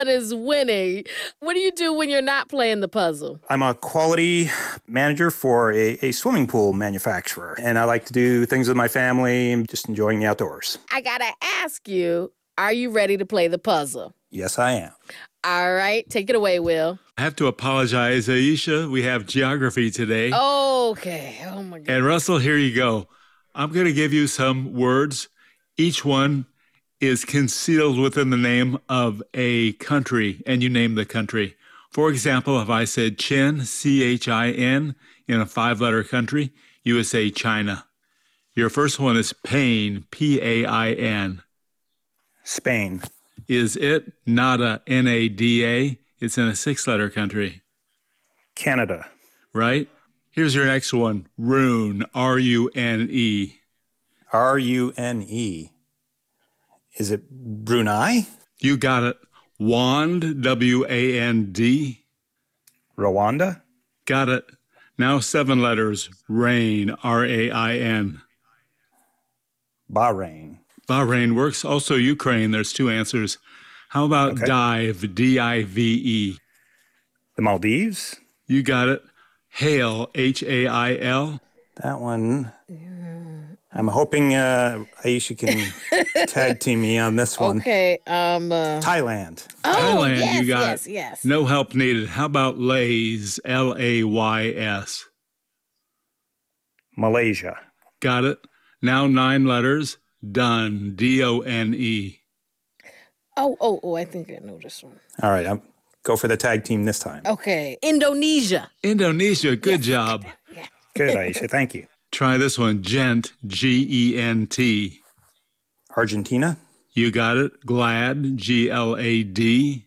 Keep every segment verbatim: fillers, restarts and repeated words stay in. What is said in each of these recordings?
is winning. What do you do when you're not playing the puzzle? I'm a quality manager for a, a swimming pool manufacturer, and I like to do things with my family and just enjoying the outdoors. I gotta ask you, are you ready to play the puzzle? Yes, I am. All right, take it away, Will. I have to apologize, Aisha. We have geography today. Okay. Oh, my God. And Russell, here you go. I'm going to give you some words. Each one is concealed within the name of a country, and you name the country. For example, if I said Chin, C H I N, in a five-letter country, you would say China. Your first one is pain, P A I N. Spain. Is it nada, N A D A? It's in a six-letter country. Canada. Right? Here's your next one. Rune, R U N E. R U N E. Is it Brunei? You got it. Wand, W A N D. Rwanda? Got it. Now seven letters. Rain, R A I N. Bahrain. Bahrain works. Also Ukraine. There's two answers. How about Okay. dive, D I V E? The Maldives? You got it. Hail, H A I L. That one. I'm hoping uh, Aisha can tag team me on this one. Okay. Um. Uh, Thailand. oh, Thailand, yes, you got yes, it. yes. No help needed. How about Lays, L A Y S? Malaysia. Got it. Now nine letters. Done, D O N E. Oh, oh, oh, I think I know this one. All right, I'm go for the tag team this time. Okay. Indonesia. Indonesia, good job. Good, Aisha. Thank you. Try this one. Gent, G E N T. Argentina. You got it. Glad, G L A D.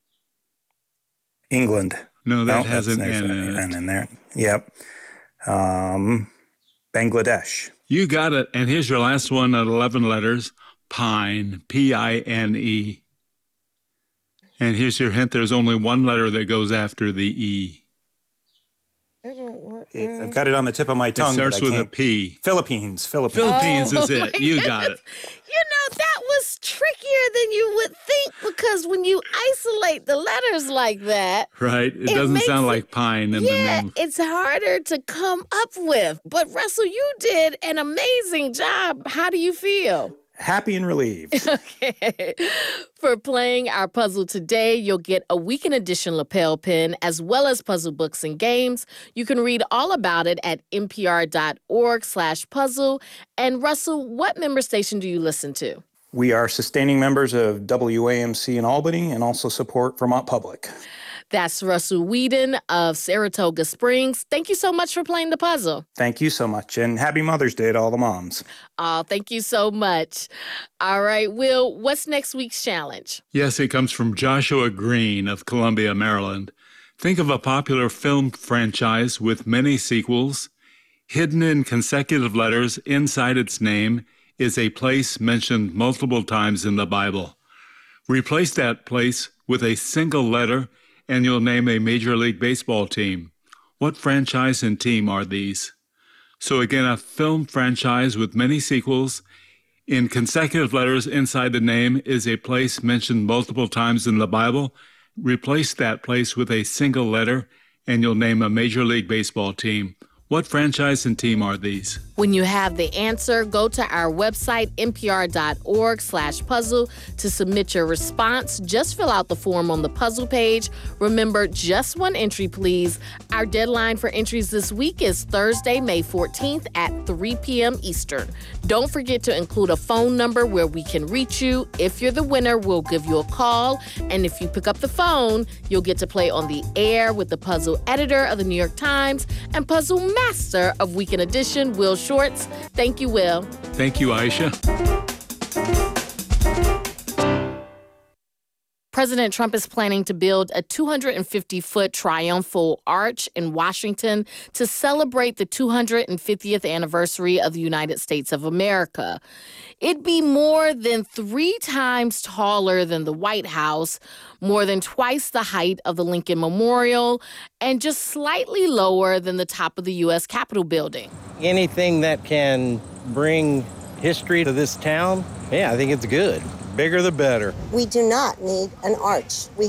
England. No, that No, has an that's- N there's in an it. N in there. Yep. Um, Bangladesh. You got it. And here's your last one at eleven letters. Pine, P I N E. And here's your hint. There's only one letter that goes after the E. It- I've got it on the tip of my tongue. It starts but I with a can't- P. Philippines. Philippines. Philippines Oh, is my it. You got it. You know, that was trickier than you would think because when you isolate the letters like that, Right? It, It doesn't makes sound it- like pine in yeah, the name. it's harder to come up with. But Russell, you did an amazing job. How do you feel? Happy and relieved. Okay. For playing our puzzle today, you'll get a weekend edition lapel pin as well as puzzle books and games. You can read all about it at npr.org slash puzzle. And Russell, what member station do you listen to? We are sustaining members of W A M C in Albany and also support Vermont Public. That's Russell Whedon of Saratoga Springs. Thank you so much for playing the puzzle. Thank you so much, and happy Mother's Day to all the moms. Oh, thank you so much. All right, Will, what's next week's challenge? Yes, it comes from Joshua Green of Columbia, Maryland. Think of a popular film franchise with many sequels. Hidden in consecutive letters inside its name is a place mentioned multiple times in the Bible. Replace that place with a single letter and you'll name a Major League Baseball team. What franchise and team are these? So again, a film franchise with many sequels. In consecutive letters inside the name is a place mentioned multiple times in the Bible. Replace that place with a single letter, and you'll name a Major League Baseball team. What franchise and team are these? When you have the answer, go to our website, npr.org slash puzzle to submit your response. Just fill out the form on the puzzle page. Remember, just one entry, please. Our deadline for entries this week is Thursday, May fourteenth at three p.m. Eastern. Don't forget to include a phone number where we can reach you. If you're the winner, we'll give you a call. And if you pick up the phone, you'll get to play on the air with the puzzle editor of the New York Times and puzzle master of Weekend Edition, Will Shorts. Thank you, Will. Thank you, Aisha. President Trump is planning to build a two hundred fifty foot triumphal arch in Washington to celebrate the two hundred fiftieth anniversary of the United States of America. It'd be more than three times taller than the White House, more than twice the height of the Lincoln Memorial, and just slightly lower than the top of the U S Capitol building. Anything that can bring history to this town, yeah, I think it's good. Bigger the better. We do not need an arch. We